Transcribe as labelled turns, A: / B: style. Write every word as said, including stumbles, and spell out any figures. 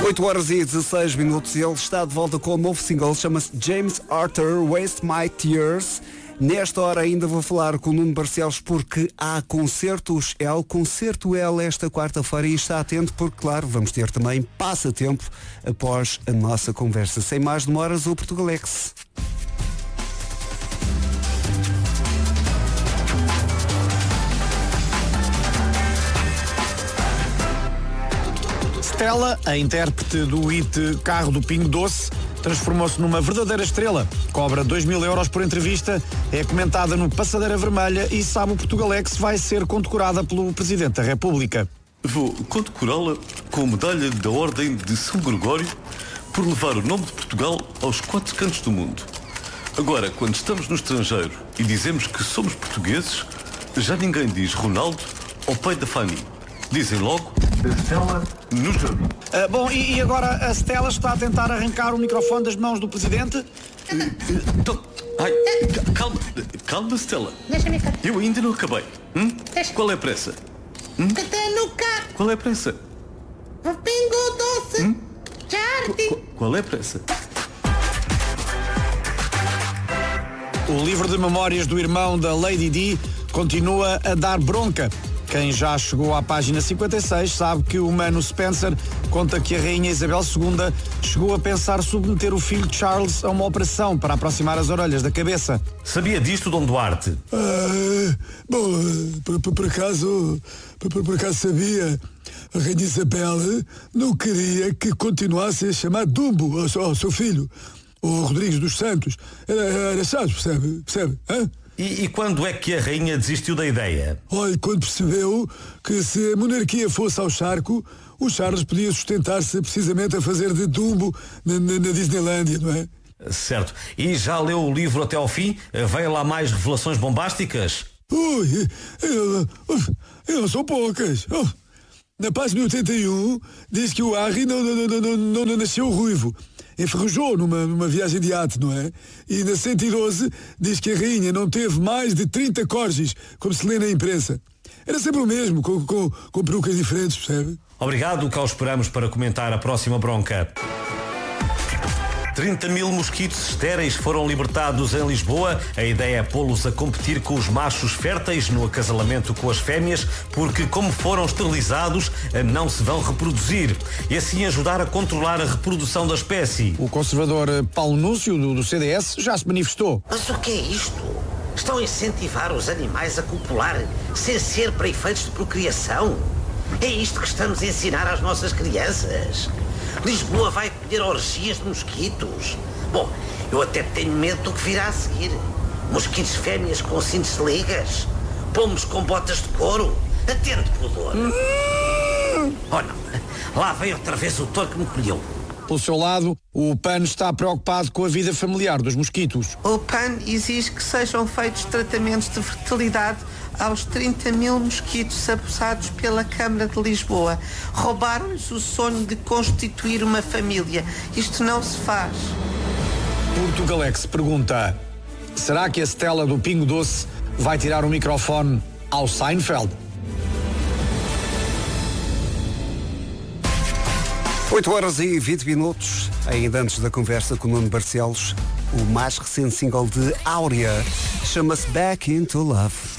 A: oito horas e dezesseis minutos e ele está de volta com um novo single, chama-se James Arthur, Waste My Tears. Nesta hora ainda vou falar com o Nuno Barcelos porque há concertos L, concerto L esta quarta-feira e está atento porque, claro, vamos ter também passatempo após a nossa conversa. Sem mais demoras, o Portugalex.
B: Stella, a intérprete do hit Carro do Pingo Doce, transformou-se numa verdadeira estrela. Cobra dois mil euros por entrevista, é comentada no Passadeira Vermelha e sabe o Portugalex vai ser condecorada pelo Presidente da República.
C: Vou condecorá-la com a medalha da Ordem de São Gregório por levar o nome de Portugal aos quatro cantos do mundo. Agora, quando estamos no estrangeiro e dizemos que somos portugueses, já ninguém diz Ronaldo ou pai da Fanny. Dizem logo Stella no jardim.
B: Uh, bom, e, e agora a Stella está a tentar arrancar o microfone das mãos do Presidente?
C: Então, ai, calma, calma, Stella.
D: Deixa-me ficar.
C: Eu ainda não acabei. Hum?
D: Deixa.
C: Qual é a pressa? Hum?
D: Até no carro.
C: Qual é a pressa?
D: O Pingo Doce.
C: Hum?
D: Jardim.
C: Qu- qual é a pressa?
B: O livro de memórias do irmão da Lady Di continua a dar bronca. Quem já chegou à página cinquenta e seis sabe que o Mano Spencer conta que a Rainha Isabel segunda chegou a pensar submeter o filho Charles a uma operação para aproximar as orelhas da cabeça.
E: Sabia disto, Dom Duarte?
F: Ah, bom, por, por, por acaso, por, por acaso sabia. A Rainha Isabel não queria que continuasse a chamar Dumbo ao, ao seu filho, o Rodrigues dos Santos. Era, era chato, percebe? Percebe? Hã?
E: E, e quando é que a rainha desistiu da ideia?
F: Olha, quando percebeu que se a monarquia fosse ao charco, o Charles podia sustentar-se precisamente a fazer de Dumbo na, na, na Disneylândia, não é?
E: Certo. E já leu o livro até ao fim? Veio lá mais revelações bombásticas?
F: Ui, eu, eu não são poucas. Oh, na página oitenta e um diz que o Harry não, não, não, não, não, não nasceu ruivo. Enferrujou numa, numa viagem de arte, não é? E na cento e doze diz que a rainha não teve mais de trinta corgis, como se lê na imprensa. Era sempre o mesmo, com, com, com perucas diferentes, percebe?
E: Obrigado, cá o esperamos para comentar a próxima bronca. trinta mil mosquitos estéreis foram libertados em Lisboa. A ideia é pô-los a competir com os machos férteis no acasalamento com as fêmeas, porque como foram esterilizados, não se vão reproduzir. E assim ajudar a controlar a reprodução da espécie.
B: O conservador Paulo Núncio, do, do C D S, já se manifestou.
G: Mas o que é isto? Estão a incentivar os animais a copular sem ser para efeitos de procriação? É isto que estamos a ensinar às nossas crianças? Lisboa vai colher orgias de mosquitos. Bom, eu até tenho medo do que virá a seguir. Mosquitos fêmeas com cintos de ligas, pomos com botas de couro. Atente, pudor. Oh não, lá vem outra vez o touro que me colheu.
B: Pelo seu lado, o P A N está preocupado com a vida familiar dos mosquitos.
H: O P A N exige que sejam feitos tratamentos de fertilidade aos trinta mil mosquitos abusados pela Câmara de Lisboa. Roubaram-lhes o sonho de constituir uma família. Isto não se faz.
B: Portugalex pergunta: será que a Stella do Pingo Doce vai tirar o microfone ao Seinfeld?
A: oito horas e vinte minutos, ainda antes da conversa com o Nuno Barcelos, o mais recente single de Áurea chama-se Back Into Love.